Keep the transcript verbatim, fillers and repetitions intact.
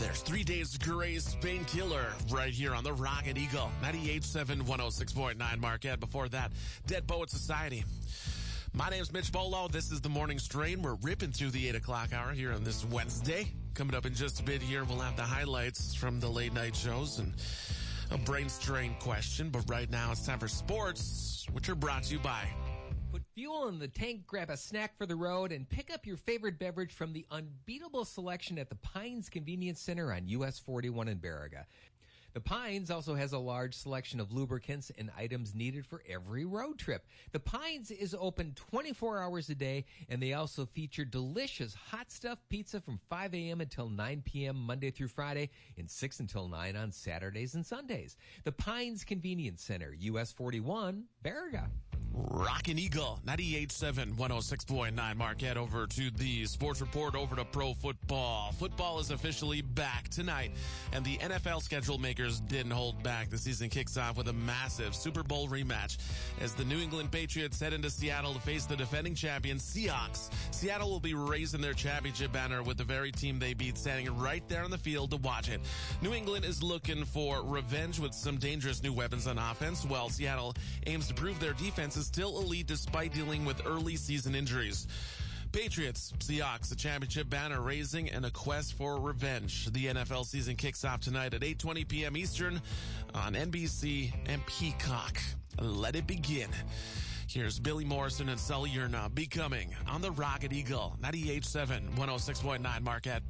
There's Three Days Grace, Painkiller, right here on the Rocket Eagle, ninety-eight point seven, one oh six point nine Marquette. Before that, Dead Poet Society. My name's Mitch Bolo. This is the Morning Strain. We're ripping through the eight o'clock hour here on this Wednesday. Coming up in just a bit here, we'll have the highlights from the late night shows and a brain strain question. But right now, it's time for sports, which are brought to you by... Put fuel in the tank, grab a snack for the road, and pick up your favorite beverage from the unbeatable selection at the Pines Convenience Center on U S forty-one in Baraga. The Pines also has a large selection of lubricants and items needed for every road trip. The Pines is open twenty-four hours a day, and they also feature delicious hot stuff pizza from five a.m. until nine p.m. Monday through Friday and six until nine on Saturdays and Sundays. The Pines Convenience Center, U S forty-one, Baraga. Rockin' Eagle, ninety-eight point seven, one oh six point nine Marquette. Over to the sports report, over to pro football. Football is officially back tonight, and the N F L schedule makers didn't hold back. The season kicks off with a massive Super Bowl rematch as the New England Patriots head into Seattle to face the defending champions, Seahawks. Seattle will be raising their championship banner with the very team they beat standing right there on the field to watch it. New England is looking for revenge with some dangerous new weapons on offense, while Seattle aims to prove their defense is still elite despite dealing with early season injuries. Patriots, Seahawks, the championship banner raising and a quest for revenge. The N F L season kicks off tonight at eight twenty p.m. Eastern on N B C and Peacock. Let it begin. Here's Billy Morrison and Sully Yerna Becoming on the Rocket Eagle, ninety-eight point seven, one oh six point nine Marquette.